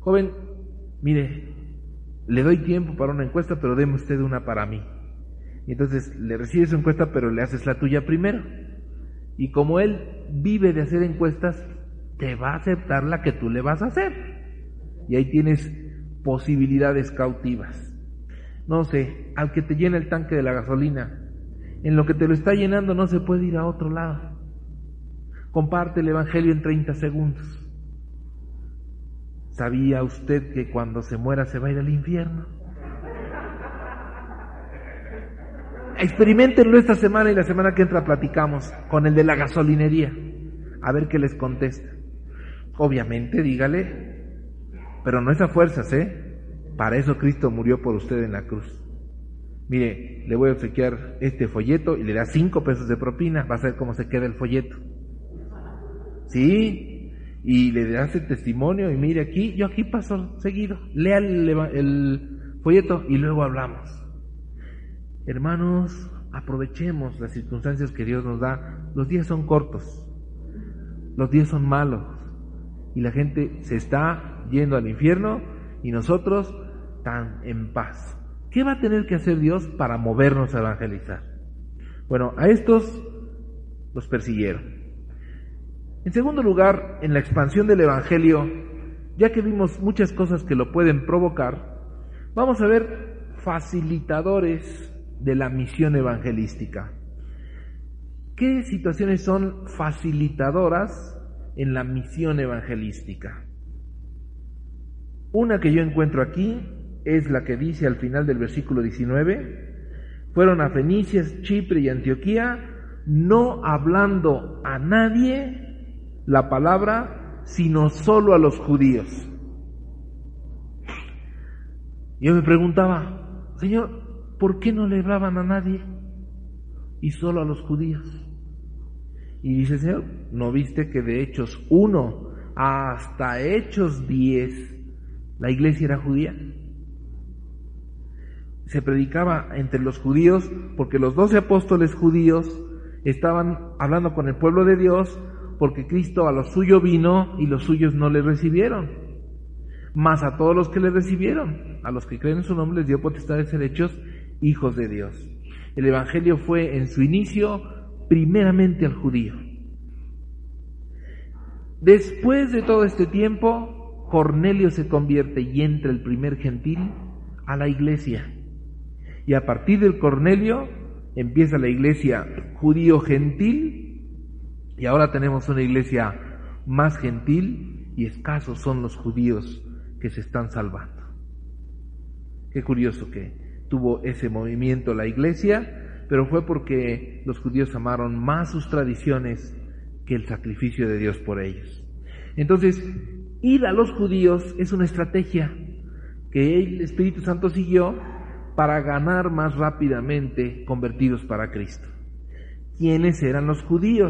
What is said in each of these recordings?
joven, mire, le doy tiempo para una encuesta, pero deme usted una para mí. Y entonces le recibes su encuesta, pero le haces la tuya primero. Y como él vive de hacer encuestas, te va a aceptar la que tú le vas a hacer. Y ahí tienes posibilidades cautivas. No sé, al que te llena el tanque de la gasolina, en lo que te lo está llenando no se puede ir a otro lado. Comparte el evangelio en 30 segundos. ¿Sabía usted que cuando se muera se va a ir al infierno? Experiméntenlo esta semana y la semana que entra platicamos con el de la gasolinería. A ver qué les contesta. Obviamente, dígale, pero no es a fuerzas, Para eso Cristo murió por usted en la cruz. Mire, le voy a obsequiar este folleto y le da 5 pesos de propina. Va a ver cómo se queda el folleto. ¿Sí? Y le das el testimonio y mire aquí, yo aquí paso seguido. Lea el folleto y luego hablamos. Hermanos, aprovechemos las circunstancias que Dios nos da. Los días son cortos. Los días son malos. Y la gente se está yendo al infierno y nosotros tan en paz. ¿Qué va a tener que hacer Dios para movernos a evangelizar? Bueno, a estos los persiguieron. En segundo lugar, en la expansión del evangelio, ya que vimos muchas cosas que lo pueden provocar, vamos a ver facilitadores de la misión evangelística. ¿Qué situaciones son facilitadoras en la misión evangelística? Una que yo encuentro aquí es la que dice al final del versículo 19, fueron a Fenicia, Chipre y Antioquía, no hablando a nadie la palabra, sino solo a los judíos. Yo me preguntaba, Señor, ¿por qué no le hablaban a nadie y solo a los judíos? Y dice, Señor, ¿no viste que de Hechos 1 hasta Hechos 10 la iglesia era judía? Se predicaba entre los judíos porque los 12 apóstoles judíos estaban hablando con el pueblo de Dios porque Cristo a lo suyo vino y los suyos no le recibieron. Mas a todos los que le recibieron, a los que creen en su nombre, les dio potestad de ser hechos hijos de Dios. El evangelio fue en su inicio primeramente al judío. Después de todo este tiempo, Cornelio se convierte y entra el primer gentil a la iglesia. Y a partir del Cornelio empieza la iglesia judío-gentil y ahora tenemos una iglesia más gentil y escasos son los judíos que se están salvando. Qué curioso que tuvo ese movimiento la iglesia, pero fue porque los judíos amaron más sus tradiciones que el sacrificio de Dios por ellos. Entonces, ir a los judíos es una estrategia que el Espíritu Santo siguió para ganar más rápidamente convertidos para Cristo. ¿Quiénes eran los judíos?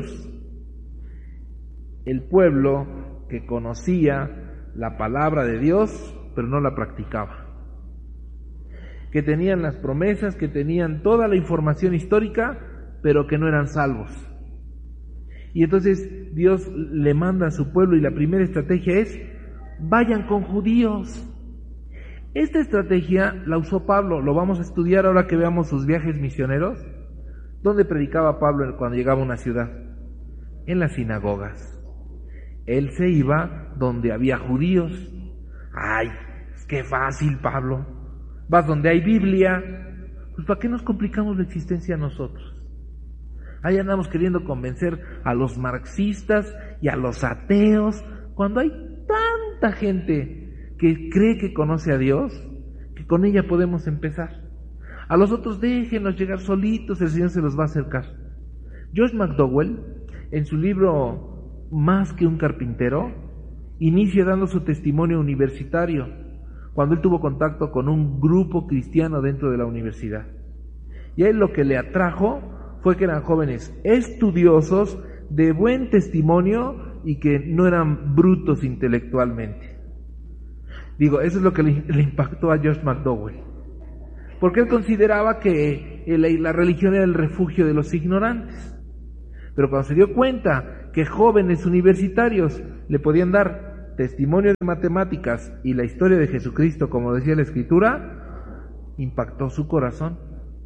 El pueblo que conocía la palabra de Dios, pero no la practicaba. Que tenían las promesas, que tenían toda la información histórica, pero que no eran salvos. Y entonces Dios le manda a su pueblo y la primera estrategia es, vayan con judíos. Esta estrategia la usó Pablo, lo vamos a estudiar ahora que veamos sus viajes misioneros. ¿Dónde predicaba Pablo cuando llegaba a una ciudad? En las sinagogas. Él se iba donde había judíos. ¡Ay, qué fácil, Pablo! Vas donde hay Biblia. Pues ¿para qué nos complicamos la existencia a nosotros? Ahí andamos queriendo convencer a los marxistas y a los ateos, cuando hay tanta gente que cree que conoce a Dios, que con ella podemos empezar. A los otros déjenlos llegar solitos, el Señor se los va a acercar. Josh McDowell, en su libro Más que un carpintero, inicia dando su testimonio universitario, cuando él tuvo contacto con un grupo cristiano dentro de la universidad. Y a él lo que le atrajo fue que eran jóvenes estudiosos, de buen testimonio y que no eran brutos intelectualmente. Digo, eso es lo que le impactó a Josh McDowell, porque él consideraba que la religión era el refugio de los ignorantes. Pero cuando se dio cuenta que jóvenes universitarios le podían dar testimonio de matemáticas y la historia de Jesucristo, como decía la Escritura, impactó su corazón.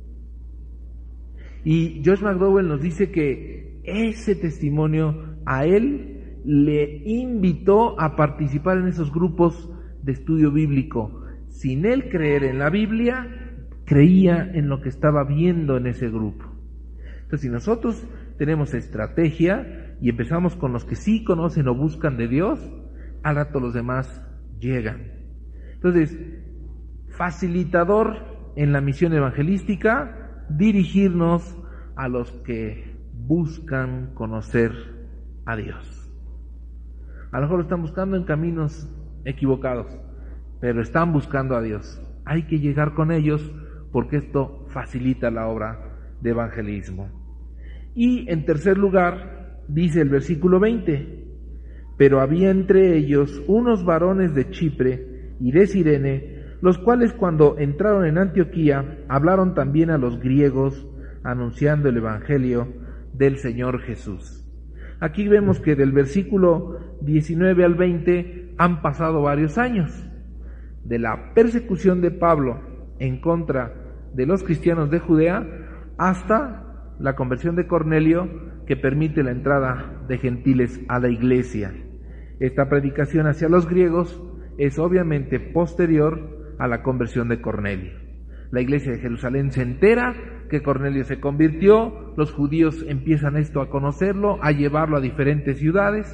Y Josh McDowell nos dice que ese testimonio a él le invitó a participar en esos grupos de estudio bíblico. Sin él creer en la Biblia, creía en lo que estaba viendo en ese grupo. Entonces, si nosotros tenemos estrategia y empezamos con los que sí conocen o buscan de Dios, al rato los demás llegan. Entonces, facilitador en la misión evangelística, dirigirnos a los que buscan conocer a Dios. A lo mejor lo están buscando en caminos equivocados, pero están buscando a Dios. Hay que llegar con ellos porque esto facilita la obra de evangelismo. Y en tercer lugar, dice el versículo 20, pero había entre ellos unos varones de Chipre y de Cirene, los cuales cuando entraron en Antioquía, hablaron también a los griegos, anunciando el evangelio del Señor Jesús. Aquí vemos que del versículo 19 al 20 han pasado varios años. De la persecución de Pablo en contra de los cristianos de Judea hasta la conversión de Cornelio, que permite la entrada de gentiles a la iglesia. Esta predicación hacia los griegos es obviamente posterior a la conversión de Cornelio. La iglesia de Jerusalén se entera que Cornelio se convirtió, los judíos empiezan esto a conocerlo, a llevarlo a diferentes ciudades,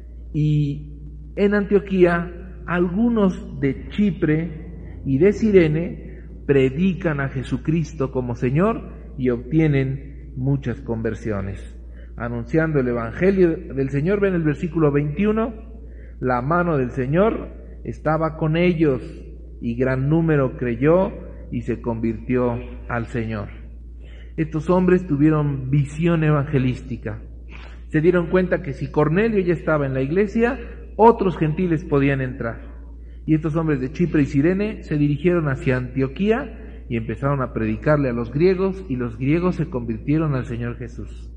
y en Antioquía algunos de Chipre y de Cirene predican a Jesucristo como Señor y obtienen muchas conversiones. Anunciando el evangelio del Señor, ven el versículo 21, la mano del Señor estaba con ellos y gran número creyó y se convirtió al Señor. Estos hombres tuvieron visión evangelística. Se dieron cuenta que si Cornelio ya estaba en la iglesia, otros gentiles podían entrar. Y estos hombres de Chipre y Cirene se dirigieron hacia Antioquía y empezaron a predicarle a los griegos, y los griegos se convirtieron al Señor Jesús.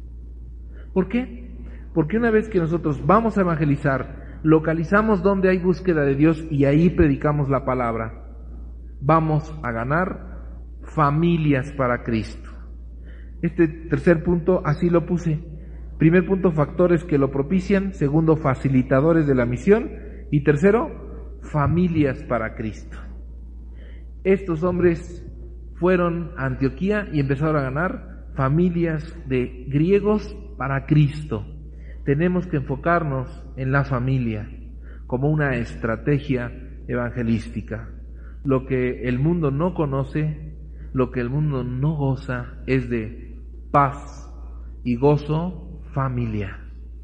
¿Por qué? Porque una vez que nosotros vamos a evangelizar, localizamos donde hay búsqueda de Dios y ahí predicamos la palabra, vamos a ganar familias para Cristo. Este tercer punto así lo puse. Primer punto, factores que lo propician. Segundo, facilitadores de la misión. Y tercero, familias para Cristo. Estos hombres fueron a Antioquía y empezaron a ganar familias de griegos para Cristo. Tenemos que enfocarnos en la familia como una estrategia evangelística. Lo que el mundo no conoce, lo que el mundo no goza, es de paz y gozo familiar.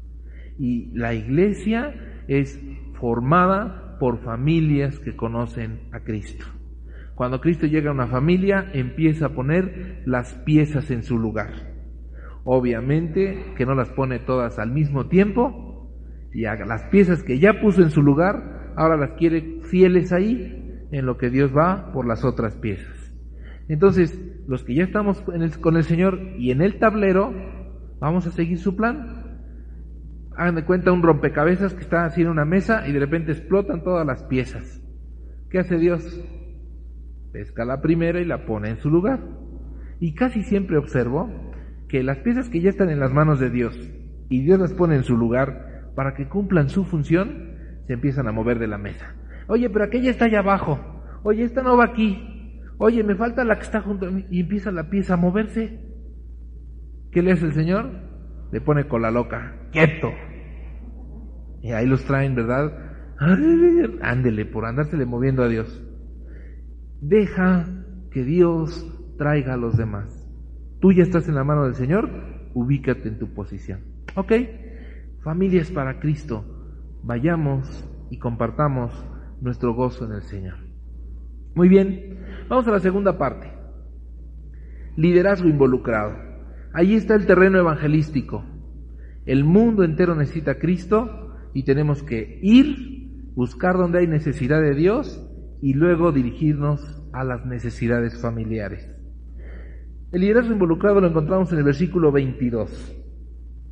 Y la iglesia es formada por familias que conocen a Cristo. Cuando Cristo llega a una familia, empieza a poner las piezas en su lugar. Obviamente que no las pone todas al mismo tiempo, y a las piezas que ya puso en su lugar, ahora las quiere fieles ahí, en lo que Dios va por las otras piezas. Entonces, los que ya estamos con el Señor y en el tablero, vamos a seguir su plan. Hagan de cuenta un rompecabezas que está así en una mesa y de repente explotan todas las piezas. ¿Qué hace Dios? Pesca la primera y la pone en su lugar. Y casi siempre observo que las piezas que ya están en las manos de Dios y Dios las pone en su lugar para que cumplan su función, se empiezan a mover de la mesa. Oye, pero aquella está allá abajo. Oye, esta no va aquí. Oye, me falta la que está junto a mí. Y empieza la pieza a moverse. ¿Qué le hace el Señor? Le pone cola loca. ¡Quieto! Y ahí los traen, ¿verdad? Ándele, por andársele moviendo a Dios. Deja que Dios traiga a los demás. Tú ya estás en la mano del Señor, ubícate en tu posición. ¿Ok? Familias para Cristo. Vayamos y compartamos nuestro gozo en el Señor. Muy bien, vamos a la segunda parte. Liderazgo involucrado. Ahí está el terreno evangelístico. El mundo entero necesita a Cristo y tenemos que ir, buscar donde hay necesidad de Dios y luego dirigirnos a las necesidades familiares. El liderazgo involucrado lo encontramos en el versículo 22.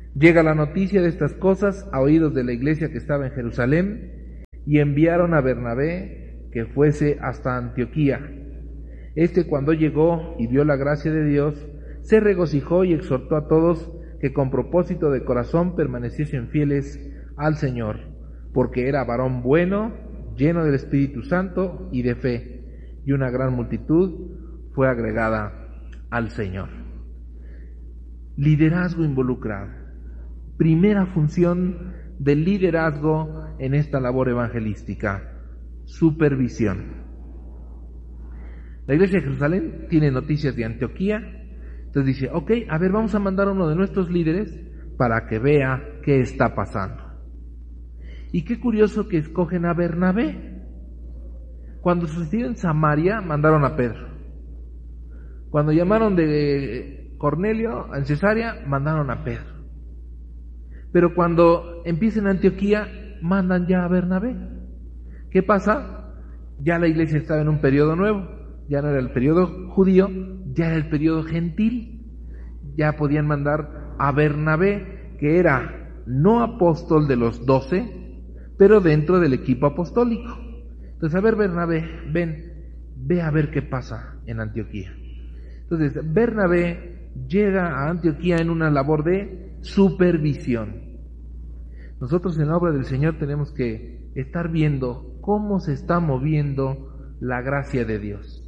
Llega la noticia de estas cosas a oídos de la iglesia que estaba en Jerusalén, y enviaron a Bernabé que fuese hasta Antioquía. Cuando llegó y vio la gracia de Dios, se regocijó y exhortó a todos que con propósito de corazón permaneciesen fieles al Señor, porque era varón bueno, lleno del Espíritu Santo y de fe, y una gran multitud fue agregada al Señor. Liderazgo involucrado. Primera función del liderazgo en esta labor evangelística: supervisión. La iglesia de Jerusalén tiene noticias de Antioquía, entonces dice, ok, a ver, vamos a mandar a uno de nuestros líderes para que vea qué está pasando. Y qué curioso que escogen a Bernabé. Cuando sucedió en Samaria, mandaron a Pedro. Cuando llamaron de Cornelio en Cesarea, mandaron a Pedro. Pero cuando empieza en Antioquía, mandan ya a Bernabé. ¿Qué pasa? Ya la iglesia estaba en un periodo nuevo. Ya no era el periodo judío, ya era el periodo gentil. Ya podían mandar a Bernabé, que era no apóstol de los 12, pero dentro del equipo apostólico. Entonces, a ver, Bernabé, ve a ver qué pasa en Antioquía. Entonces, Bernabé llega a Antioquía en una labor de supervisión. Nosotros en la obra del Señor tenemos que estar viendo cómo se está moviendo la gracia de Dios.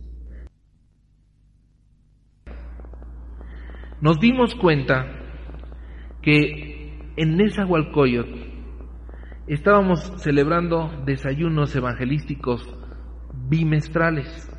Nos dimos cuenta que en Nezahualcóyotl estábamos celebrando desayunos evangelísticos bimestrales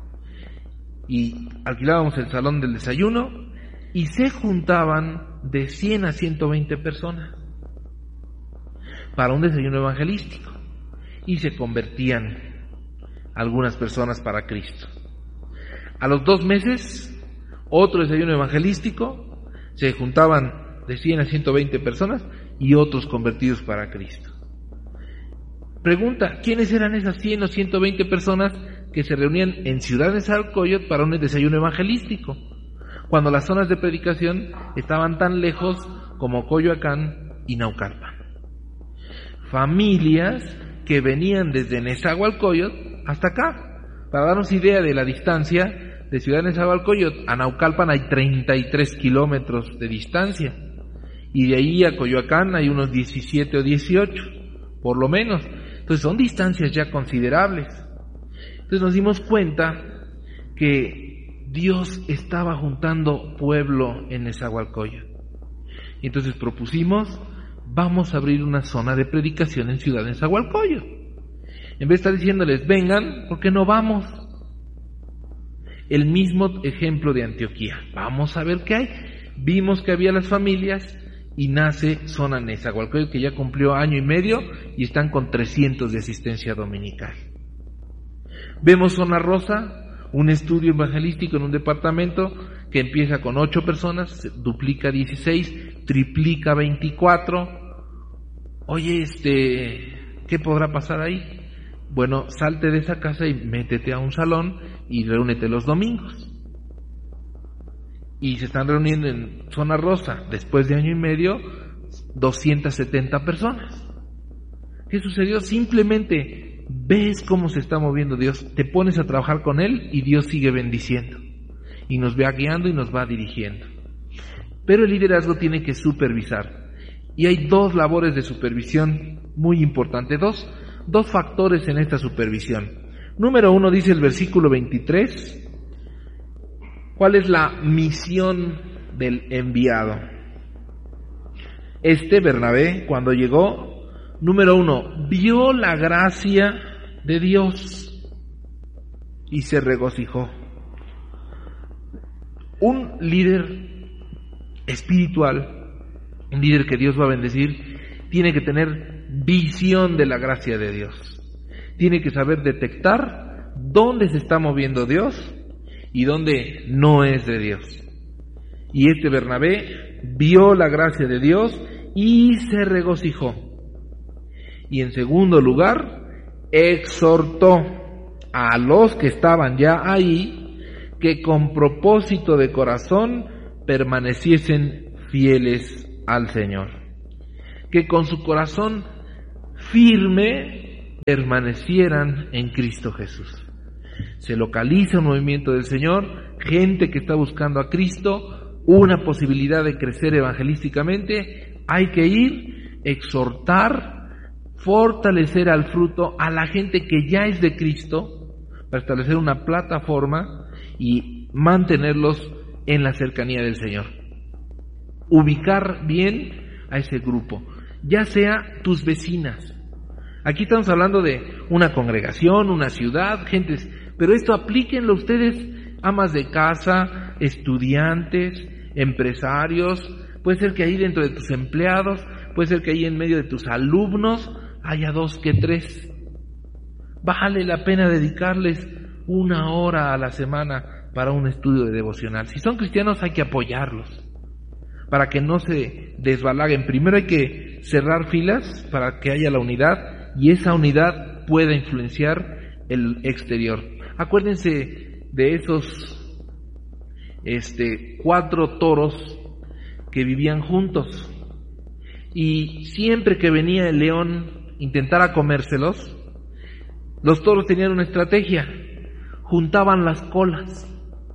y alquilábamos el salón del desayuno y se juntaban de 100 a 120 personas para un desayuno evangelístico y se convertían algunas personas para Cristo. A los 2 meses, otro desayuno evangelístico, se juntaban de 100 a 120 personas y otros convertidos para Cristo. Pregunta, ¿quiénes eran esas 100 o 120 personas que se reunían en Ciudad Nezahualcóyotl para un desayuno evangelístico, cuando las zonas de predicación estaban tan lejos como Coyoacán y Naucalpan? Familias que venían desde Nezahualcóyotl hasta acá. Para darnos idea de la distancia, de Ciudad Nezahualcóyotl a Naucalpan hay 33 kilómetros de distancia, y de ahí a Coyoacán hay unos 17 o 18, por lo menos. Entonces son distancias ya considerables. Entonces nos dimos cuenta que Dios estaba juntando pueblo en Nezahualcóyotl. Y entonces propusimos, vamos a abrir una zona de predicación en Ciudad Nezahualcóyotl. En vez de estar diciéndoles, vengan, ¿por qué no vamos? El mismo ejemplo de Antioquía. Vamos a ver qué hay. Vimos que había las familias y nace Zona Nezahualcóyotl, que ya cumplió 1 año y medio y están con 300 de asistencia dominical. Vemos Zona Rosa, un estudio evangelístico en un departamento que empieza con 8 personas, duplica 16, triplica 24. Oye, ¿qué podrá pasar ahí? Bueno, salte de esa casa y métete a un salón y reúnete los domingos. Y se están reuniendo en Zona Rosa, después de 1 año y medio, 270 personas. ¿Qué sucedió? Simplemente ves cómo se está moviendo Dios, te pones a trabajar con Él y Dios sigue bendiciendo. Y nos va guiando y nos va dirigiendo. Pero el liderazgo tiene que supervisar. Y hay 2 labores de supervisión muy importantes, dos factores en esta supervisión. Número 1, dice el versículo 23, ¿cuál es la misión del enviado? Bernabé, cuando llegó, número 1, vio la gracia de Dios y se regocijó. Un líder espiritual, un líder que Dios va a bendecir, tiene que tener visión de la gracia de Dios. Tiene que saber detectar dónde se está moviendo Dios y dónde no es de Dios. Y Bernabé vio la gracia de Dios y se regocijó. Y en segundo lugar, exhortó a los que estaban ya ahí que con propósito de corazón permaneciesen fieles al Señor, que con su corazón firme permanecieran en Cristo Jesús. Se localiza un movimiento del Señor, gente que está buscando a Cristo, una posibilidad de crecer evangelísticamente. Hay que ir, exhortar, fortalecer al fruto a la gente que ya es de Cristo, para establecer una plataforma y mantenerlos en la cercanía del Señor. Ubicar bien a ese grupo, ya sea tus vecinas. Aquí estamos hablando de una congregación, una ciudad, gentes, pero esto aplíquenlo ustedes, amas de casa, estudiantes, empresarios, puede ser que ahí dentro de tus empleados, puede ser que ahí en medio de tus alumnos haya 2 que 3. Vale la pena dedicarles 1 hora a la semana para un estudio de devocional. Si son cristianos hay que apoyarlos para que no se desbalaguen. Primero hay que cerrar filas para que haya la unidad y esa unidad pueda influenciar el exterior. Acuérdense de esos 4 toros que vivían juntos y siempre que venía el león intentara comérselos, los toros tenían una estrategia, juntaban las colas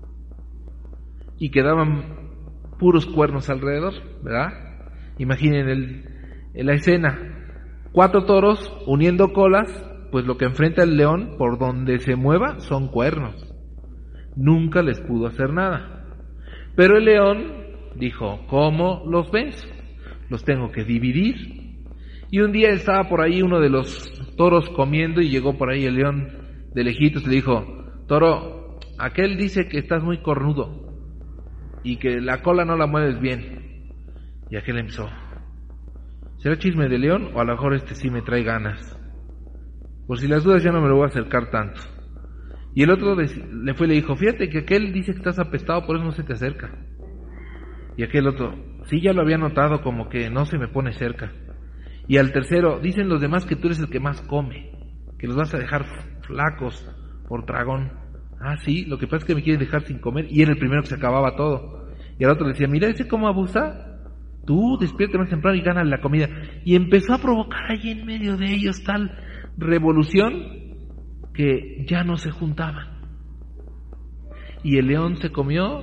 y quedaban puros cuernos alrededor, ¿verdad? Imaginen la escena, 4 toros uniendo colas, pues lo que enfrenta el león por donde se mueva son cuernos. Nunca les pudo hacer nada. Pero el león dijo, ¿cómo los venzo? Los tengo que dividir. Y un día estaba por ahí uno de los toros comiendo y llegó por ahí el león de lejitos y le dijo, toro, aquel dice que estás muy cornudo y que la cola no la mueves bien. Y aquel empezó, ¿será chisme de león o a lo mejor sí me trae ganas? Por si las dudas ya no me lo voy a acercar tanto. Y el otro le fue y le dijo, fíjate que aquel dice que estás apestado, por eso no se te acerca. Y aquel otro, sí, ya lo había notado, como que no se me pone cerca. Y al tercero, dicen los demás que tú eres el que más come, que los vas a dejar flacos por tragón. Ah, sí, lo que pasa es que me quieren dejar sin comer, y era el primero que se acababa todo. Y al otro le decía, mira ese cómo abusa, tú despiértate más temprano y gana la comida. Y empezó a provocar ahí en medio de ellos tal revolución que ya no se juntaban. Y el león se comió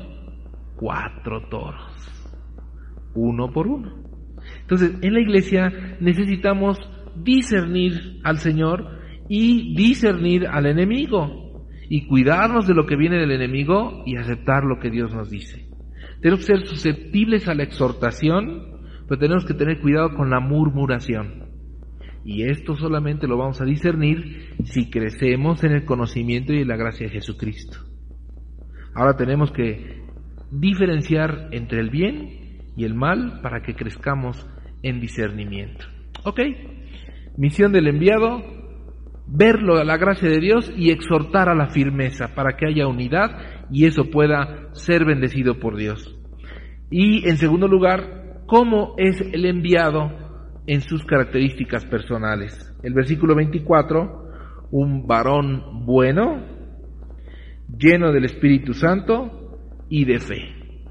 4 toros, 1 por 1. Entonces, en la iglesia necesitamos discernir al Señor y discernir al enemigo y cuidarnos de lo que viene del enemigo y aceptar lo que Dios nos dice. Tenemos que ser susceptibles a la exhortación, pero tenemos que tener cuidado con la murmuración. Y esto solamente lo vamos a discernir si crecemos en el conocimiento y en la gracia de Jesucristo. Ahora tenemos que diferenciar entre el bien y el mal para que crezcamos en discernimiento. ¿Ok? Misión del enviado, verlo a la gracia de Dios y exhortar a la firmeza para que haya unidad y eso pueda ser bendecido por Dios. Y en segundo lugar, ¿cómo es el enviado en sus características personales? El versículo 24, un varón bueno, lleno del Espíritu Santo y de fe.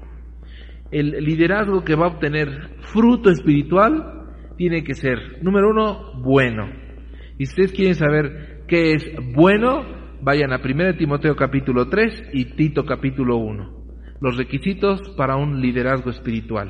El liderazgo que va a obtener fruto espiritual tiene que ser, número 1, bueno. Y si ustedes quieren saber qué es bueno, vayan a 1 Timoteo capítulo 3 y Tito capítulo 1. Los requisitos para un liderazgo espiritual.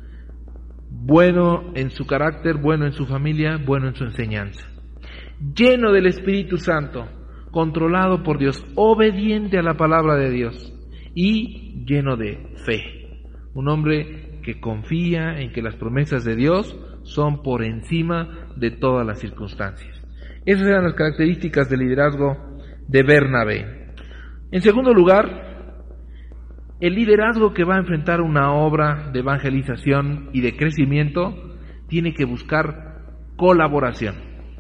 Bueno en su carácter, bueno en su familia, bueno en su enseñanza. Lleno del Espíritu Santo, controlado por Dios, obediente a la palabra de Dios y lleno de fe. Un hombre que confía en que las promesas de Dios son por encima de todas las circunstancias. Esas eran las características del liderazgo de Bernabé. En segundo lugar, el liderazgo que va a enfrentar una obra de evangelización y de crecimiento tiene que buscar colaboración.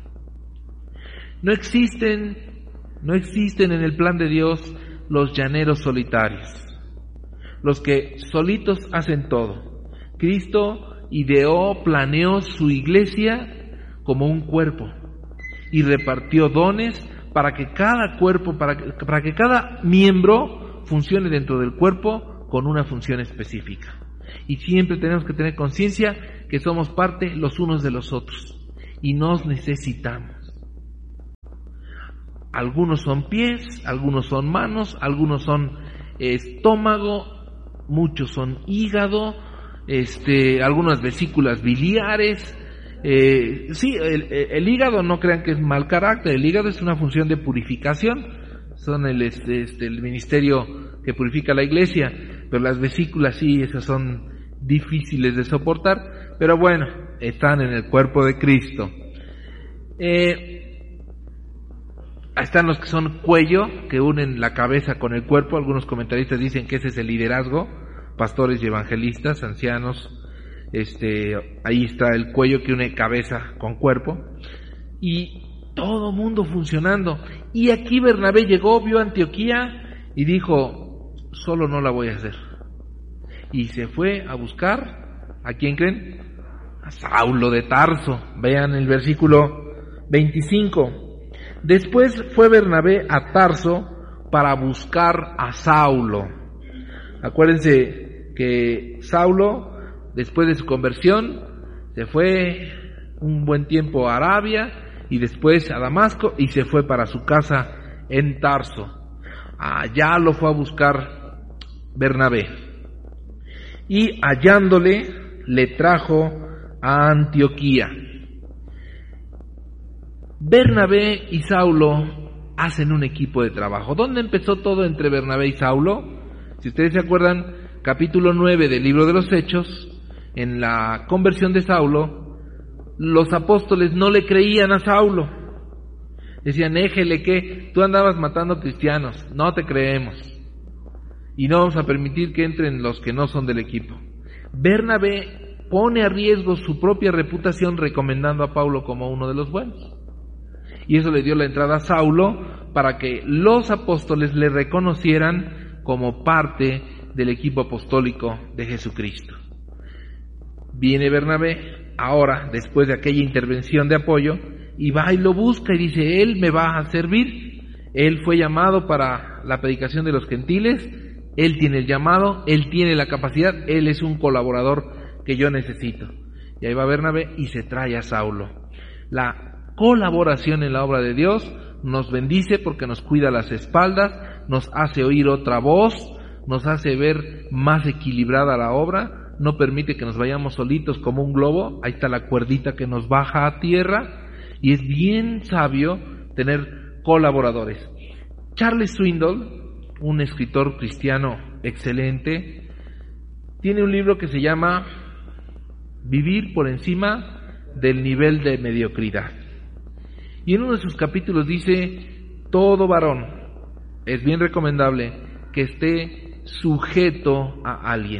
No existen en el plan de Dios los llaneros solitarios, los que solitos hacen todo. Cristo ideó, planeó su iglesia como un cuerpo y repartió dones para que cada cuerpo, para que cada miembro funcione dentro del cuerpo con una función específica. Y siempre tenemos que tener conciencia que somos parte los unos de los otros y nos necesitamos. Algunos son pies, algunos son manos, algunos son estómago, muchos son hígado, algunas vesículas biliares. Sí, el hígado no crean que es mal carácter, el hígado es una función de purificación, son el ministerio que purifica la iglesia, pero las vesículas sí, esas son difíciles de soportar, pero bueno, están en el cuerpo de Cristo. Están los que son cuello, que unen la cabeza con el cuerpo. Algunos comentaristas dicen que ese es el liderazgo, pastores y evangelistas, ancianos. Ahí está el cuello que une cabeza con cuerpo. Y todo mundo funcionando. Y aquí Bernabé llegó, vio Antioquía y dijo, solo no la voy a hacer. Y se fue a buscar, ¿a quién creen? A Saulo de Tarso. Vean el versículo 25. Después fue Bernabé a Tarso para buscar a Saulo. Acuérdense que Saulo, después de su conversión, se fue un buen tiempo a Arabia y después a Damasco y se fue para su casa en Tarso. Allá lo fue a buscar Bernabé. Y hallándole, le trajo a Antioquía. Bernabé y Saulo hacen un equipo de trabajo. ¿Dónde empezó todo entre Bernabé y Saulo? Si ustedes se acuerdan, capítulo 9 del libro de los Hechos, en la conversión de Saulo, los apóstoles no le creían a Saulo. Decían, éjele que tú andabas matando cristianos, no te creemos. Y no vamos a permitir que entren los que no son del equipo. Bernabé pone a riesgo su propia reputación recomendando a Pablo como uno de los buenos. Y eso le dio la entrada a Saulo para que los apóstoles le reconocieran como parte del equipo apostólico de Jesucristo. Viene Bernabé, ahora, después de aquella intervención de apoyo, y va y lo busca y dice, él me va a servir, él fue llamado para la predicación de los gentiles, él tiene el llamado, él tiene la capacidad, él es un colaborador que yo necesito. Y ahí va Bernabé y se trae a Saulo. La colaboración en la obra de Dios nos bendice porque nos cuida las espaldas, nos hace oír otra voz, nos hace ver más equilibrada la obra, no permite que nos vayamos solitos como un globo. Ahí está la cuerdita que nos baja a tierra y es bien sabio tener colaboradores. Charles Swindoll, un escritor cristiano excelente, tiene un libro que se llama Vivir por encima del nivel de mediocridad. Y en uno de sus capítulos dice, todo varón es bien recomendable que esté sujeto a alguien,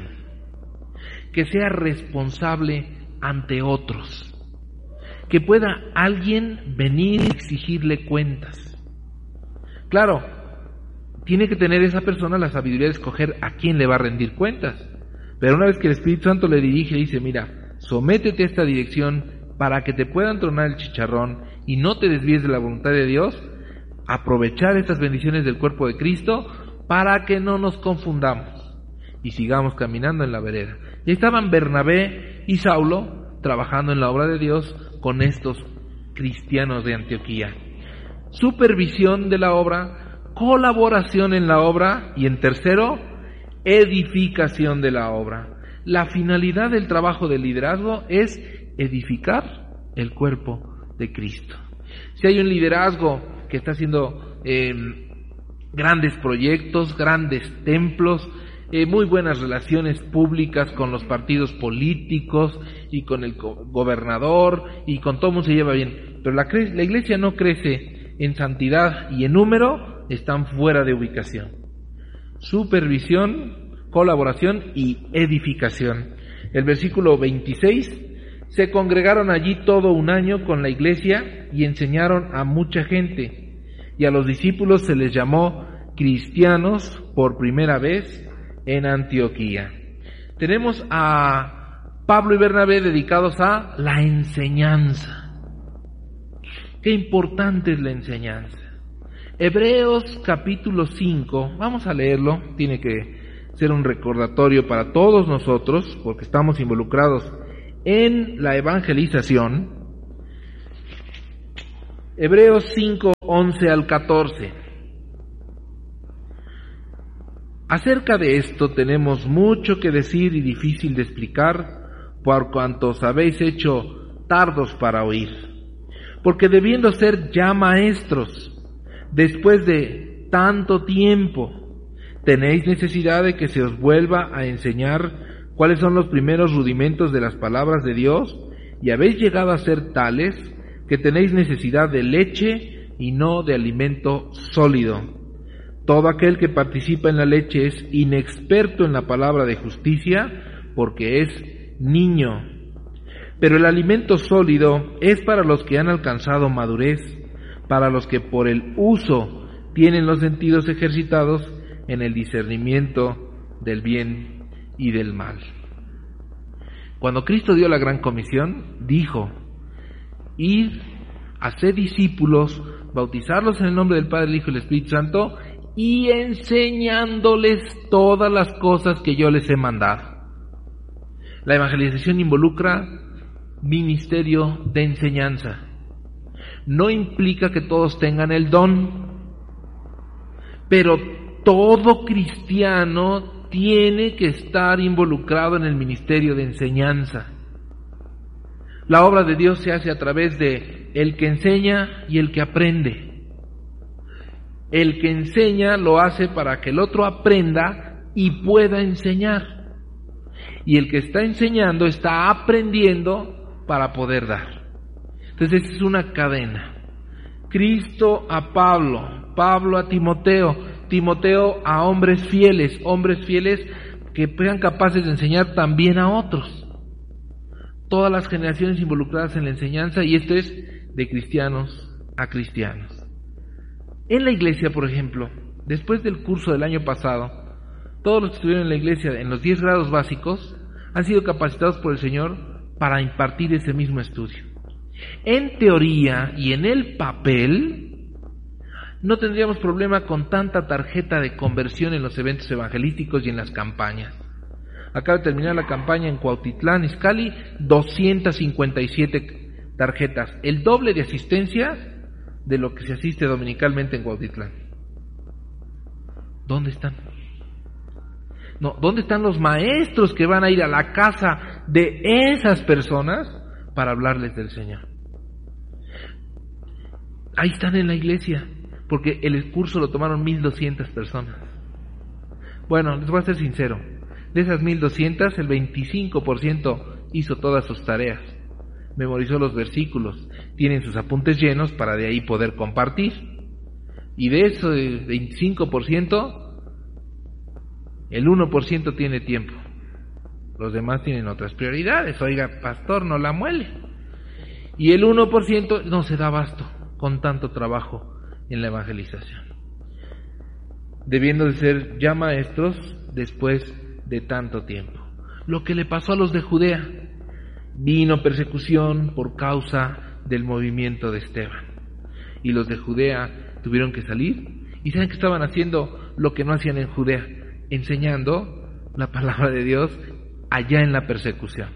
que sea responsable ante otros, que pueda alguien venir y exigirle cuentas. Claro, tiene que tener esa persona la sabiduría de escoger a quién le va a rendir cuentas. Pero una vez que el Espíritu Santo le dirige y dice, mira, sométete a esta dirección para que te puedan tronar el chicharrón y no te desvíes de la voluntad de Dios, aprovechar estas bendiciones del cuerpo de Cristo para que no nos confundamos y sigamos caminando en la vereda. Y estaban Bernabé y Saulo trabajando en la obra de Dios con estos cristianos de Antioquía. Supervisión de la obra, colaboración en la obra y en tercero, edificación de la obra. La finalidad del trabajo de liderazgo es edificar el cuerpo de Cristo. Si hay un liderazgo que está haciendo grandes proyectos, grandes templos, muy buenas relaciones públicas con los partidos políticos y con el gobernador y con todo el mundo se lleva bien, pero la iglesia no crece en santidad y en número, están fuera de ubicación. Supervisión, colaboración y edificación. El versículo 26, se congregaron allí todo un año con la iglesia y enseñaron a mucha gente, y a los discípulos se les llamó cristianos por primera vez en Antioquía. Tenemos a Pablo y Bernabé dedicados a la enseñanza. Qué importante es la enseñanza. Hebreos capítulo 5, vamos a leerlo, tiene que ser un recordatorio para todos nosotros, porque estamos involucrados en la evangelización. Hebreos 5, 11 al 14. Acerca de esto tenemos mucho que decir y difícil de explicar, por cuanto os habéis hecho tardos para oír. Porque debiendo ser ya maestros, después de tanto tiempo, tenéis necesidad de que se os vuelva a enseñar cuáles son los primeros rudimentos de las palabras de Dios, y habéis llegado a ser tales que tenéis necesidad de leche y no de alimento sólido. Todo aquel que participa en la leche es inexperto en la palabra de justicia, porque es niño. Pero el alimento sólido es para los que han alcanzado madurez, para los que por el uso tienen los sentidos ejercitados en el discernimiento del bien y del mal. Cuando Cristo dio la gran comisión, dijo: id, haced discípulos, bautizarlos en el nombre del Padre, el Hijo y el Espíritu Santo, y enseñándoles todas las cosas que yo les he mandado. La evangelización involucra ministerio de enseñanza. No implica que todos tengan el don, pero todo cristiano tiene que estar involucrado en el ministerio de enseñanza. La obra de Dios se hace a través de el que enseña y el que aprende. El que enseña lo hace para que el otro aprenda y pueda enseñar. Y el que está enseñando está aprendiendo para poder dar. Entonces es una cadena. Cristo a Pablo, Pablo a Timoteo, Timoteo a hombres fieles que sean capaces de enseñar también a otros. Todas las generaciones involucradas en la enseñanza, y esto es de cristianos a cristianos. En la iglesia, por ejemplo, después del curso del año pasado, todos los que estuvieron en la iglesia en los 10 grados básicos han sido capacitados por el Señor para impartir ese mismo estudio. En teoría y en el papel, no tendríamos problema con tanta tarjeta de conversión en los eventos evangelísticos y en las campañas. Acaba de terminar la campaña en Cuautitlán, Izcalli, 257 tarjetas, el doble de asistencia de lo que se asiste dominicalmente en Cuautitlán. ¿Dónde están? No, ¿dónde están los maestros que van a ir a la casa de esas personas para hablarles del Señor? Ahí están en la iglesia, porque el curso lo tomaron 1,200 personas. Bueno, les voy a ser sincero, de esas 1,200, el 25% hizo todas sus tareas, memorizó los versículos, tienen sus apuntes llenos para de ahí poder compartir. Y de eso, el 25%, el 1% tiene tiempo. Los demás tienen otras prioridades. Oiga, pastor, no la muele. Y el 1% no se da abasto con tanto trabajo en la evangelización, debiendo de ser ya maestros después de tanto tiempo. Lo que le pasó a los de Judea: vino persecución por causa del movimiento de Esteban, y los de Judea tuvieron que salir, y ¿saben qué estaban haciendo? Lo que no hacían en Judea, enseñando la palabra de Dios allá en la persecución.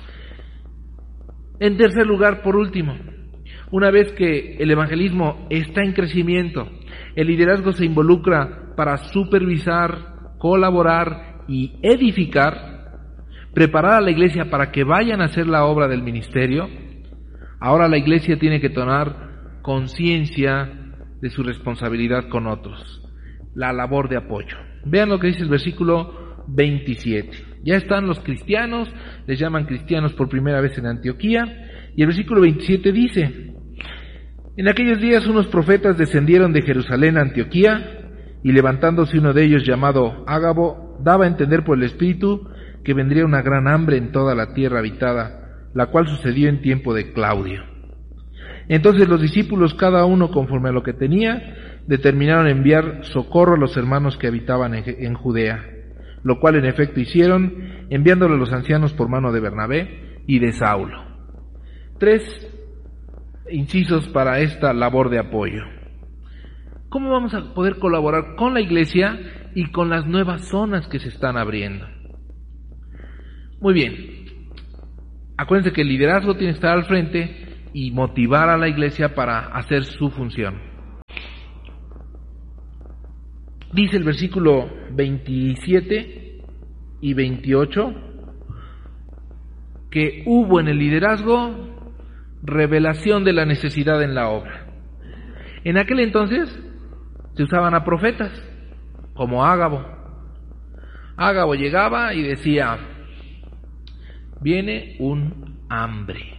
En tercer lugar, por último, una vez que el evangelismo está en crecimiento, el liderazgo se involucra para supervisar, colaborar y edificar, preparar a la iglesia para que vayan a hacer la obra del ministerio. Ahora la iglesia tiene que tomar conciencia de su responsabilidad con otros, la labor de apoyo. Vean lo que dice el versículo 27. Ya están los cristianos, les llaman cristianos por primera vez en Antioquía, y el versículo 27 dice: en aquellos días unos profetas descendieron de Jerusalén a Antioquía, y levantándose uno de ellos llamado Ágabo, daba a entender por el Espíritu que vendría una gran hambre en toda la tierra habitada, la cual sucedió en tiempo de Claudio. Entonces los discípulos, cada uno conforme a lo que tenía, determinaron enviar socorro a los hermanos que habitaban en Judea, lo cual en efecto hicieron, enviándolo a los ancianos por mano de Bernabé y de Saulo. 3 incisos para esta labor de apoyo. ¿Cómo vamos a poder colaborar con la iglesia y con las nuevas zonas que se están abriendo. Muy bien. Acuérdense que el liderazgo tiene que estar al frente y motivar a la iglesia para hacer su función. Dice el versículo 27 y 28 que hubo en el liderazgo revelación de la necesidad en la obra. En aquel entonces se usaban a profetas, como Ágabo. Ágabo llegaba y decía: viene un hambre.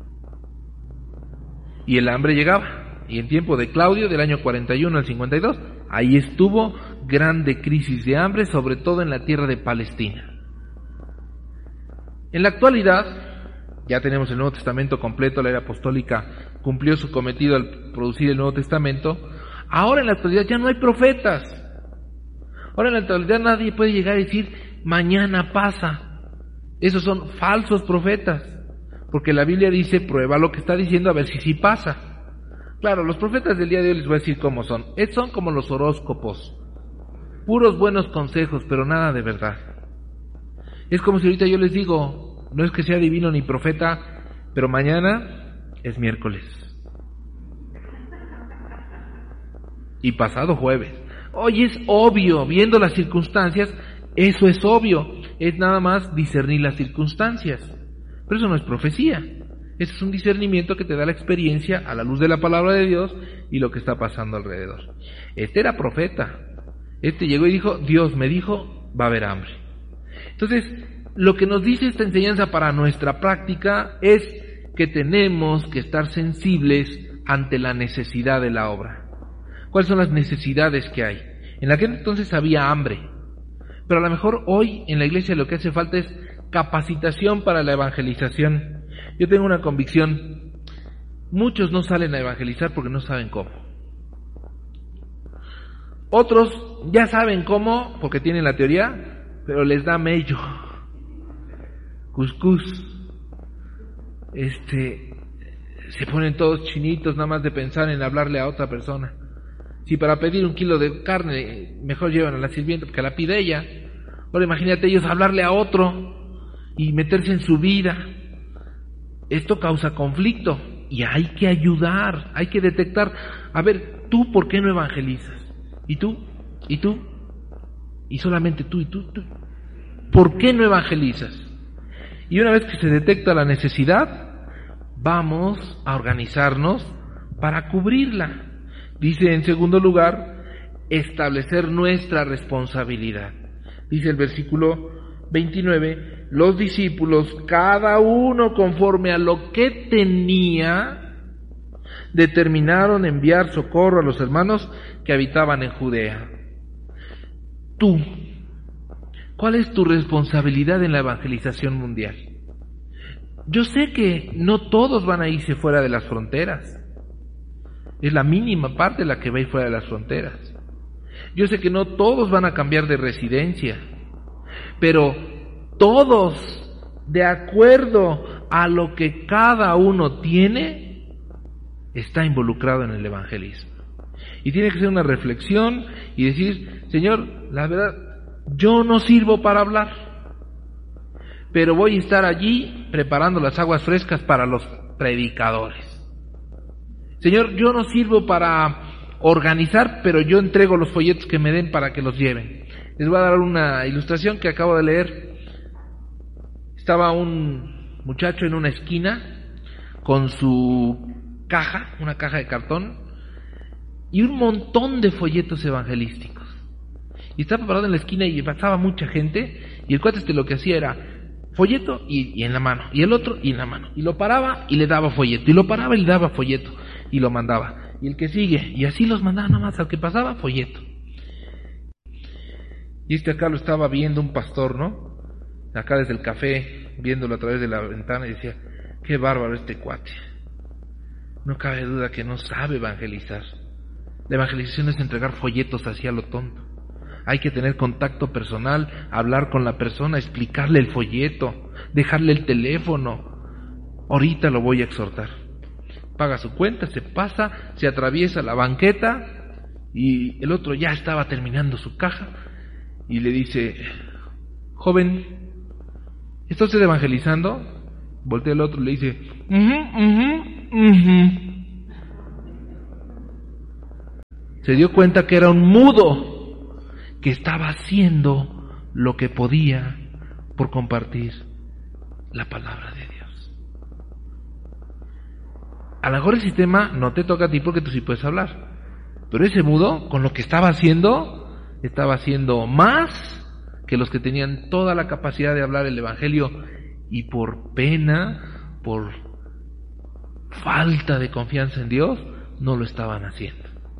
Y el hambre llegaba. Y en tiempo de Claudio, del año 41 al 52, ahí estuvo grande crisis de hambre, sobre todo en la tierra de Palestina. En la actualidad, ya tenemos el Nuevo Testamento completo, la era apostólica cumplió su cometido al producir el Nuevo Testamento. Ahora en la actualidad ya no hay profetas. Ahora en la actualidad nadie puede llegar y decir, mañana pasa. Esos son falsos profetas, porque la Biblia dice, prueba lo que está diciendo a ver si sí pasa. Claro, los profetas del día de hoy les voy a decir cómo son. Son como los horóscopos, puros buenos consejos, pero nada de verdad. Es como si ahorita yo les digo, no es que sea divino ni profeta, pero mañana es miércoles y pasado jueves. Hoy es obvio, viendo las circunstancias, eso es obvio, es nada más discernir las circunstancias, pero eso no es profecía. Eso es un discernimiento que te da la experiencia a la luz de la palabra de Dios y lo que está pasando alrededor. Este era profeta. Este llegó y dijo, Dios me dijo, va a haber hambre. Entonces, lo que nos dice esta enseñanza para nuestra práctica es que tenemos que estar sensibles ante la necesidad de la obra. ¿Cuáles son las necesidades que hay? En aquel entonces había hambre, pero a lo mejor hoy en la iglesia lo que hace falta es capacitación para la evangelización. Yo tengo una convicción, muchos no salen a evangelizar porque no saben cómo. Otros ya saben cómo porque tienen la teoría, pero les da mello, cuscús, se ponen todos chinitos nada más de pensar en hablarle a otra persona. Si para pedir 1 kilo de carne mejor llevan a la sirvienta porque la pide ella, ahora imagínate ellos hablarle a otro y meterse en su vida. Esto causa conflicto y hay que ayudar, hay que detectar. A ver, ¿tú por qué no evangelizas? ¿Y tú? ¿Y tú? Y solamente tú y tú. ¿Por qué no evangelizas? Y una vez que se detecta la necesidad, vamos a organizarnos para cubrirla. Dice en segundo lugar, establecer nuestra responsabilidad. Dice el versículo 29, los discípulos, cada uno conforme a lo que tenía, determinaron enviar socorro a los hermanos que habitaban en Judea. Tú, ¿cuál es tu responsabilidad en la evangelización mundial? Yo sé que no todos van a irse fuera de las fronteras. Es la mínima parte la que va a ir fuera de las fronteras. Yo sé que no todos van a cambiar de residencia, pero todos, de acuerdo a lo que cada uno tiene, está involucrado en el evangelismo. Y tiene que ser una reflexión y decir, Señor, la verdad, yo no sirvo para hablar, pero voy a estar allí preparando las aguas frescas para los predicadores. Señor, yo no sirvo para organizar, pero yo entrego los folletos que me den para que los lleven. Les voy a dar una ilustración que acabo de leer. Estaba un muchacho en una esquina con su caja, una caja de cartón, y un montón de folletos evangelísticos. Y estaba parado en la esquina y pasaba mucha gente, y el cuate lo que hacía era folleto y en la mano, y el otro y en la mano. Y lo paraba y le daba folleto, y lo paraba y le daba folleto, y lo mandaba. Y el que sigue, y así los mandaba nada más, al que pasaba, folleto. Y acá lo estaba viendo un pastor, ¿no? Acá desde el café, viéndolo a través de la ventana, y decía, qué bárbaro este cuate. No cabe duda que no sabe evangelizar. La evangelización es entregar folletos hacia lo tonto. Hay que tener contacto personal, hablar con la persona, explicarle el folleto, dejarle el teléfono. Ahorita lo voy a exhortar. Paga su cuenta, se pasa, se atraviesa la banqueta y el otro ya estaba terminando su caja y le dice: joven, ¿está usted evangelizando? Voltea el otro y le dice: Se dio cuenta que era un mudo que estaba haciendo lo que podía por compartir la palabra de Dios. A lo mejor ese tema no te toca a ti porque tú sí puedes hablar, pero ese mudo, con lo que estaba haciendo más que los que tenían toda la capacidad de hablar el evangelio, y por pena, por falta de confianza en Dios, no lo estaban haciendo.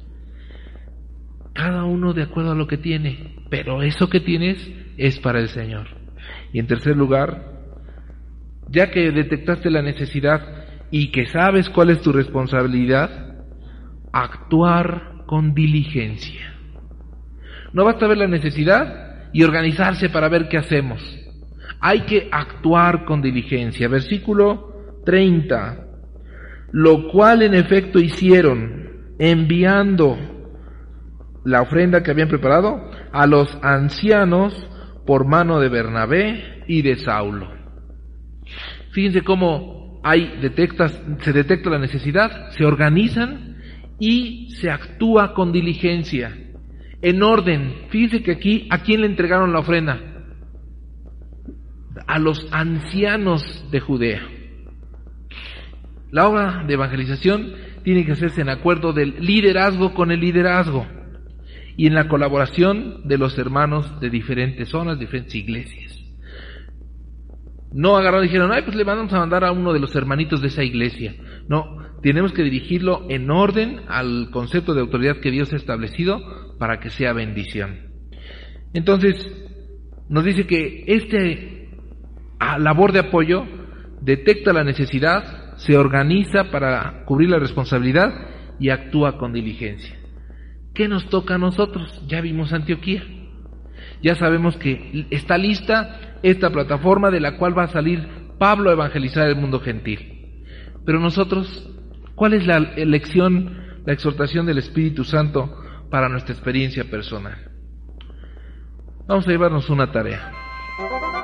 Cada uno de acuerdo a lo que tiene, pero eso que tienes es para el Señor. Y en tercer lugar, ya que detectaste la necesidad y que sabes cuál es tu responsabilidad, actuar con diligencia. No basta ver la necesidad y organizarse para ver qué hacemos. Hay que actuar con diligencia. Versículo 30. Lo cual en efecto hicieron, enviando la ofrenda que habían preparado a los ancianos por mano de Bernabé y de Saulo. Fíjense cómo se detecta la necesidad, se organizan y se actúa con diligencia, en orden. Fíjense que aquí, ¿a quién le entregaron la ofrenda? A los ancianos de Judea. La obra de evangelización tiene que hacerse en acuerdo del liderazgo con el liderazgo y en la colaboración de los hermanos de diferentes zonas, diferentes iglesias. No agarraron y dijeron: ay, pues le vamos a mandar a uno de los hermanitos de esa iglesia. No, tenemos que dirigirlo en orden al concepto de autoridad que Dios ha establecido para que sea bendición. Entonces, nos dice que labor de apoyo detecta la necesidad, se organiza para cubrir la responsabilidad y actúa con diligencia. ¿Qué nos toca a nosotros? Ya vimos Antioquía. Ya sabemos que está lista esta plataforma de la cual va a salir Pablo a evangelizar el mundo gentil. Pero nosotros, ¿cuál es la elección, la exhortación del Espíritu Santo para nuestra experiencia personal? Vamos a llevarnos una tarea.